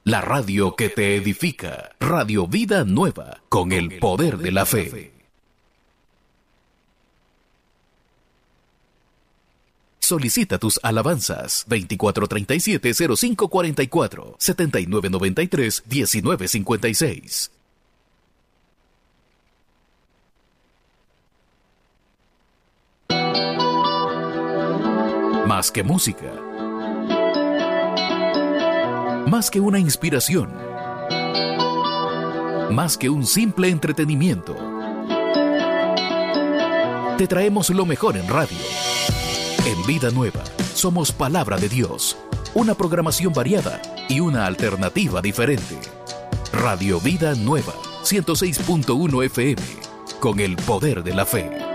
La radio que te edifica. Radio Vida Nueva, con el poder de la fe. Solicita tus alabanzas 2437-0544 7993-1956. Más que música, más que una inspiración, más que un simple entretenimiento, te traemos lo mejor en radio. En Vida Nueva, somos Palabra de Dios, una programación variada y una alternativa diferente. Radio Vida Nueva, 106.1 FM, con el poder de la fe.